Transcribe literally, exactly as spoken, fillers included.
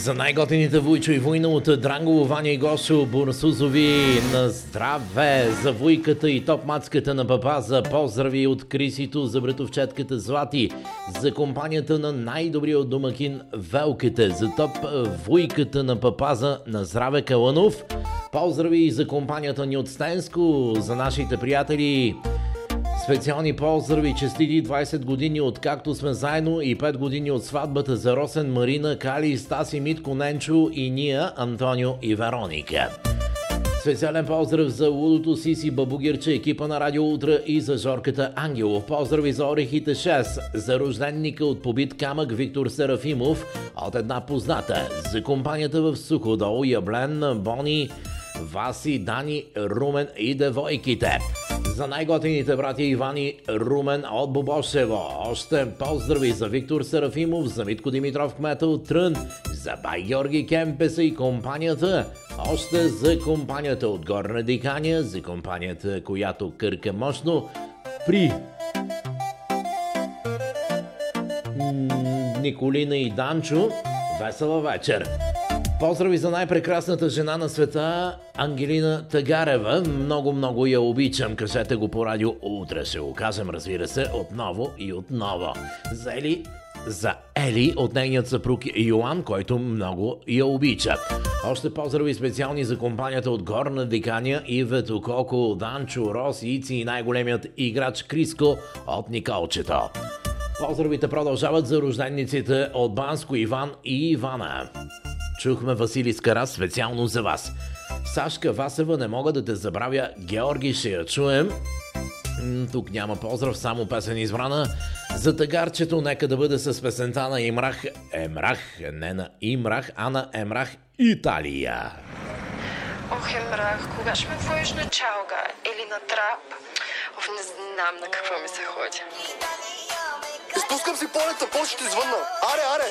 За най-готените Вуйчо и Война от Дрангово, Ваня и Гошо Бурсузови. На здраве за Вуйката и топ-мацката на Папаза. Поздрави от Крисито за братовчетката Злати. За компанията на най-добрия от домакин Велката. За топ Вуйката на Папаза на здраве Каланов. Поздрави и за компанията ни от Стенско. За нашите приятели. Специални поздрави, честити двайсет години откакто сме заедно и пет години от сватбата за Росен, Марина, Кали, Стаси, Митко, Ненчо и ние, Антонио и Вероника. Специален поздрав за Лудото, Сиси, Бабугирче, екипа на Радио Утра и за Жорката Ангелов. Поздрави за Орехите шест, за рожденника от Побит камък Виктор Серафимов от една позната, за компанията в Суходол, Яблен, Бони, Васи, Дани, Румен и девойките. За най-готините братя Ивани, Румен от Бобошево. Още поздрави за Виктор Серафимов, за Митко Димитров, кмета от Трън, за Бай Георги Кемпеса и компанията. Още за компанията от Горна Диканя, за компанията, която кърка мощно при Николина и Данчо. Весела вечер! Поздрави за най-прекрасната жена на света, Ангелина Тагарева. Много-много я обичам. Кажете го по радио. Утре ще го кажем, разбира се, отново и отново. За Ели, за Ели от нейният съпруг Йоан, който много я обича. Още поздрави специални за компанията от Горна Диканя, Ивето, Коко, Данчо, Рос, Ици и най-големият играч Криско от Николчето. Поздравите продължават за рождениците от Банско, Иван и Ивана. Чухме Васили Скарас специално за вас. Сашка Васева, не мога да те забравя. Георги, ще я чуем. Тук няма поздрав, само песен избрана. За тагарчето нека да бъде с песента на Имрах. Емрах, не на Имрах, а на Емрах, Италия. Ох, Емрах, кога ще ме водиш на чалга или на трап? Ох, не знам на какво ми се ходи. Изпускам си полета, почти звънна. Аре, аре!